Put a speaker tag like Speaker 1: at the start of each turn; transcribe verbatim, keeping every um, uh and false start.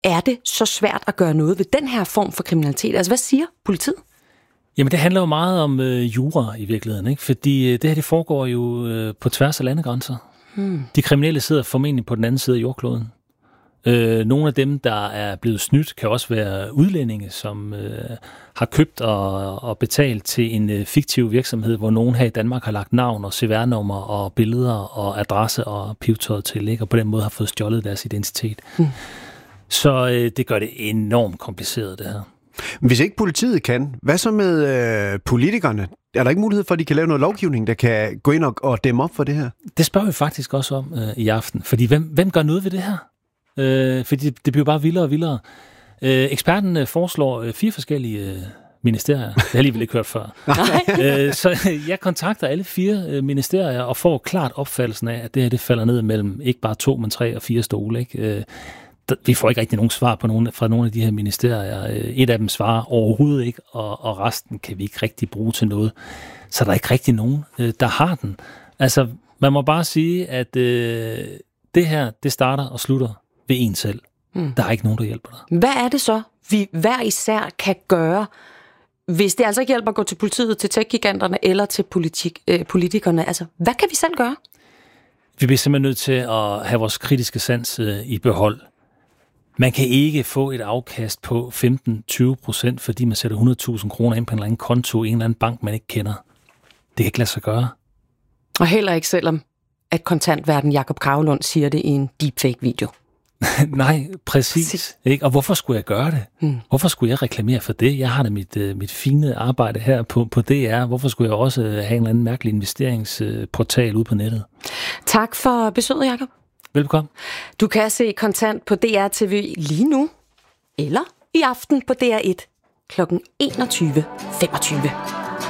Speaker 1: er det så svært at gøre noget ved den her form for kriminalitet? Altså, hvad siger politiet?
Speaker 2: Jamen, det handler jo meget om øh, jura i virkeligheden, ikke? Fordi øh, det her, det foregår jo øh, på tværs af landegrænser. Hmm. De kriminelle sidder formentlig på den anden side af jordkloden. Øh, nogle af dem, der er blevet snydt, kan også være udlændinge, som øh, har købt og, og betalt til en øh, fiktiv virksomhed, hvor nogen her i Danmark har lagt navn og C V R-nummer og billeder og adresse og pivetøjet til, ikke? Og på den måde har fået stjålet deres identitet. Hmm. Så øh, det gør det enormt kompliceret, det her.
Speaker 3: Hvis ikke politiet kan, hvad så med øh, politikerne? Er der ikke mulighed for, at de kan lave noget lovgivning, der kan gå ind og, og dæmme op for det her? Det
Speaker 2: spørger vi faktisk også om øh, i aften. Fordi hvem, hvem gør noget ved det her? Øh, fordi det, det bliver bare vildere og vildere. Øh, eksperten øh, foreslår øh, fire forskellige øh, ministerier. Det har jeg alligevel ikke hørt før. øh, så jeg kontakter alle fire øh, ministerier og får klart opfattelsen af, at det her det falder ned mellem ikke bare to, men tre og fire stole. Ikke? Øh, Vi får ikke rigtig nogen svar på nogle, fra nogle af de her ministerier. Et af dem svarer overhovedet ikke, og, og resten kan vi ikke rigtig bruge til noget. Så der er ikke rigtig nogen, der har den. Altså, man må bare sige, at øh, det her, det starter og slutter ved en selv. Mm. Der er ikke nogen, der hjælper dig.
Speaker 1: Hvad er det så, vi hver især kan gøre, hvis det altså ikke hjælper at gå til politiet, til tech-giganterne eller til politik, øh, politikerne? Altså, hvad kan vi selv gøre?
Speaker 2: Vi bliver simpelthen nødt til at have vores kritiske sans øh, i behold. Man kan ikke få et afkast på femten til tyve procent, fordi man sætter hundrede tusind kroner ind på en eller anden konto i en eller anden bank, man ikke kender. Det kan ikke lade sig gøre.
Speaker 1: Og heller ikke selvom, at kontantverden Jakob Kragelund siger det i en deepfake-video.
Speaker 2: Nej, præcis. Ikke? Og hvorfor skulle jeg gøre det? Hmm. Hvorfor skulle jeg reklamere for det? Jeg har da mit, mit fine arbejde her på, på D R. Hvorfor skulle jeg også have en eller anden mærkelig investeringsportal ude på nettet?
Speaker 1: Tak for besøget, Jakob.
Speaker 2: Velkommen.
Speaker 1: Du kan se Kontant på D R T V lige nu, eller i aften på D R et klokken enogtyve femogtyve.